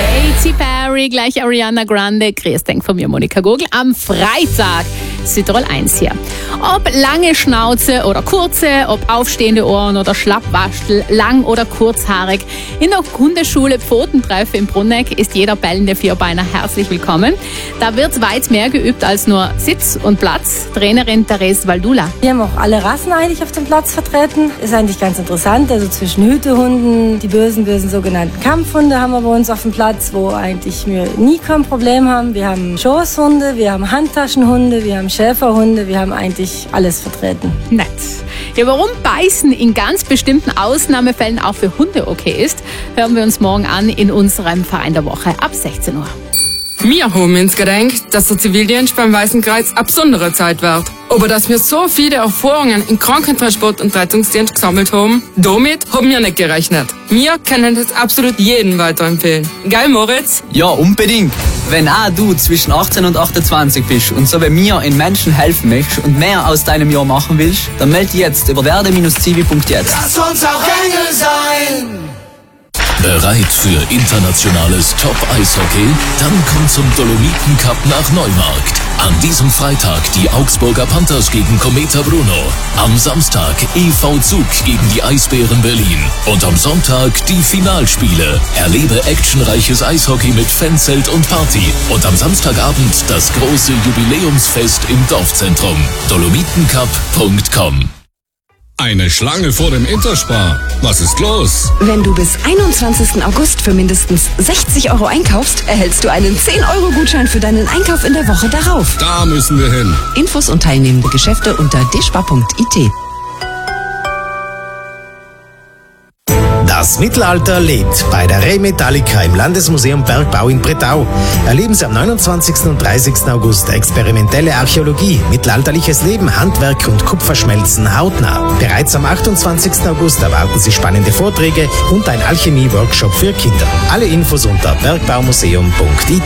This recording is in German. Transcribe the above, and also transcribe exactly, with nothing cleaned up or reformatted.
Katy Perry, gleich Ariana Grande. Grüß denk von mir, Monika Gogl. Am Freitag Südtirol eins hier. Ob lange Schnauze oder kurze, ob aufstehende Ohren oder Schlappwaschel, lang oder kurzhaarig. In der Hundeschule Pfotentreff im Brunneck ist jeder bellende Vierbeiner herzlich willkommen. Da wird weit mehr geübt als nur Sitz und Platz. Trainerin Therese Waldula. Wir haben auch alle Rassen eigentlich auf dem Platz vertreten. Ist eigentlich ganz interessant. Also zwischen Hütehunden, die bösen, bösen sogenannten Kampfhunde haben wir bei uns auf dem Platz, wo eigentlich wir nie kein Problem haben. Wir haben Schoßhunde, wir haben Handtaschenhunde, wir haben Schäferhunde, wir haben eigentlich alles vertreten. Nett. Ja, warum Beißen in ganz bestimmten Ausnahmefällen auch für Hunde okay ist, hören wir uns morgen an in unserem Verein der Woche ab sechzehn Uhr. Wir haben uns gedacht, dass der Zivildienst beim Weißen Kreuz eine besondere Zeit wird. Aber dass wir so viele Erfahrungen im Krankentransport und Rettungsdienst gesammelt haben, damit haben wir nicht gerechnet. Wir können das absolut jedem weiterempfehlen. Geil, Moritz? Ja, unbedingt. Wenn auch du zwischen achtzehn und achtundzwanzig bist und so wie mir in Menschen helfen möchtest und mehr aus deinem Jahr machen willst, dann melde dich jetzt über werde Bindestrich zivi punkt jetzt. Lass uns auch Engel sein! Bereit für internationales Top-Eishockey? Dann kommt zum Dolomiten Cup nach Neumarkt. An diesem Freitag die Augsburger Panthers gegen Cometa Bruno. Am Samstag E V Zug gegen die Eisbären Berlin. Und am Sonntag die Finalspiele. Erlebe actionreiches Eishockey mit Fanzelt und Party. Und am Samstagabend das große Jubiläumsfest im Dorfzentrum. dolomitencup punkt com. Eine Schlange vor dem Interspar. Was ist los? Wenn du bis einundzwanzigsten August für mindestens sechzig Euro einkaufst, erhältst du einen zehn Euro Gutschein für deinen Einkauf in der Woche darauf. Da müssen wir hin. Infos und teilnehmende Geschäfte unter despar punkt it. Das Mittelalter lebt bei der Re-Metallica im Landesmuseum Bergbau in Bretau. Erleben Sie am neunundzwanzigsten und dreißigsten August experimentelle Archäologie, mittelalterliches Leben, Handwerk und Kupferschmelzen hautnah. Bereits am achtundzwanzigsten August erwarten Sie spannende Vorträge und ein Alchemie-Workshop für Kinder. Alle Infos unter bergbaumuseum punkt it.